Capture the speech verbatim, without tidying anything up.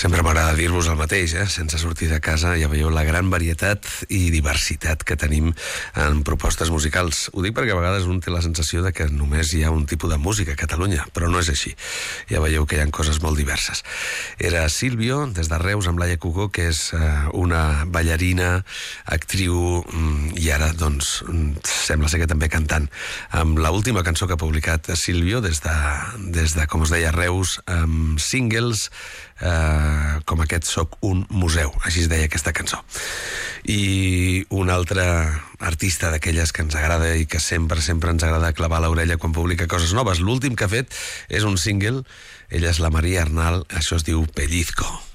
Sempre m'agrada dir-vos el mateix, eh? Sense sortir de casa ja veieu la gran varietat i diversitat que tenim en propostes musicals. Ho dic perquè a vegades un té la sensació de que només hi ha un tipus de música a Catalunya, però no és així. Ja veieu que hi ha coses molt diverses. Era Silvio, des de Reus, amb Laia Cugó, que és eh, una ballarina, actriu, i ara, doncs, sembla ser que també cantant. Amb l'última cançó que ha publicat Silvio, des de, des de com us deia, Reus, amb singles, eh, com aquest Soc un museu, així es deia aquesta cançó. I una altra artista d'aquelles que ens agrada i que sempre, sempre ens agrada clavar l'orella quan publica coses noves. L'últim que ha fet és un single, ella és la Maria Arnal, això es diu Pellizco.